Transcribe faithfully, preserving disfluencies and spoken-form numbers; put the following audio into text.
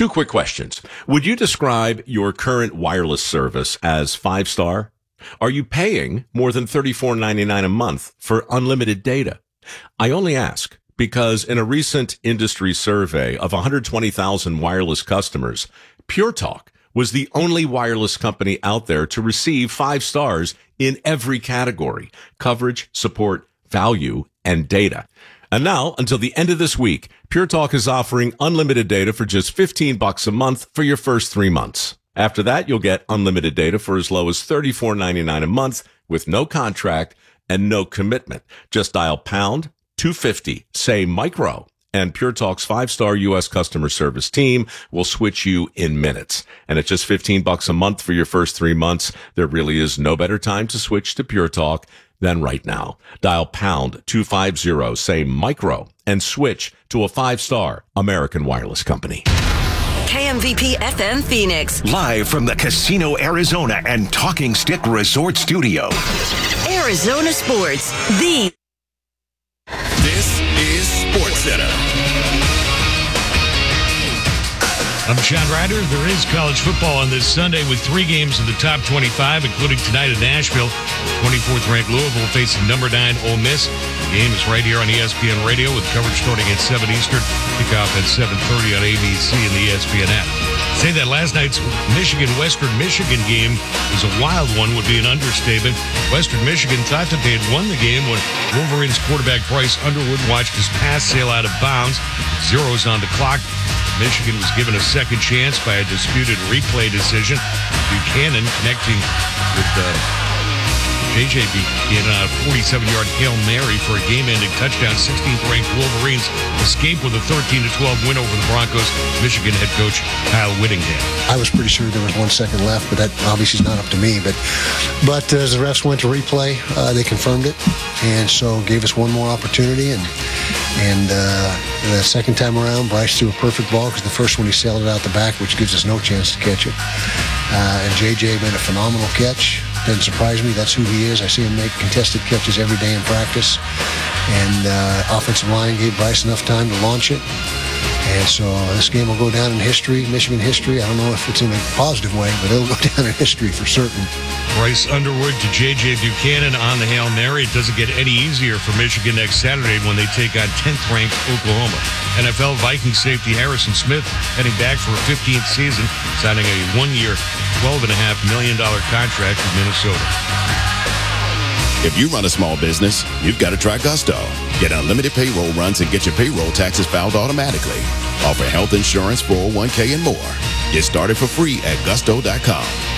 Two quick questions. Would you describe your current wireless service as five-star? Are you paying more than thirty-four ninety-nine a month for unlimited data? I only ask because in a recent industry survey of one hundred twenty thousand wireless customers, Pure Talk was the only wireless company out there to receive five stars in every category: coverage, support, value, and data. And now, until the end of this week, Pure Talk is offering unlimited data for just fifteen bucks a month for your first three months. After that, you'll get unlimited data for as low as thirty-four ninety-nine a month with no contract and no commitment. Just dial pound two fifty, say micro, and Pure Talk's five-star U S customer service team will switch you in minutes. And at just fifteen bucks a month for your first three months, there really is no better time to switch to Pure Talk than right now. Dial pound two fifty, say micro, and switch to a five-star American wireless company. K M V P F M Phoenix. Live from the Casino Arizona and Talking Stick Resort Studio. Arizona Sports, the... This is SportsCenter. I'm Sean Ryder. There is college football on this Sunday with three games in the top twenty-five, including tonight in Nashville. twenty-fourth ranked Louisville facing number nine Ole Miss. The game is right here on E S P N Radio with coverage starting at seven Eastern. Kickoff at seven thirty on A B C and the E S P N app. Say that last night's Michigan-Western Michigan game was a wild one would be an understatement. Western Michigan thought that they had won the game when Wolverines quarterback Bryce Underwood watched his pass sail out of bounds. Zeros on the clock. Michigan was given a second chance by a disputed replay decision. Buchanan connecting with uh, J J Buchanan on a forty-seven-yard Hail Mary for a game-ending touchdown. sixteenth ranked Wolverines escape with a thirteen to twelve win over the Broncos. Michigan head coach Kyle Whittingham. I was pretty sure there was one second left, but that obviously is not up to me. But but uh, as the refs went to replay, uh, they confirmed it, and so gave us one more opportunity. And and uh, the second time around, Bryce threw a perfect ball because the first one he sailed it out the back, which gives us no chance to catch it. Uh, and J J made a phenomenal catch. Doesn't surprise me. That's who he is. I see him make contested catches every day in practice. And uh, offensive line gave Bryce enough time to launch it. And so this game will go down in history, Michigan history. I don't know if it's in a positive way, but it'll go down in history for certain. Bryce Underwood to J J Buchanan on the Hail Mary. It doesn't get any easier for Michigan next Saturday when they take on tenth ranked Oklahoma. N F L Vikings safety Harrison Smith heading back for a fifteenth season, signing a one-year, twelve point five million dollars contract with Minnesota. If you run a small business, you've got to try Gusto. Get unlimited payroll runs and get your payroll taxes filed automatically. Offer health insurance, four oh one k, and more. Get started for free at gusto dot com.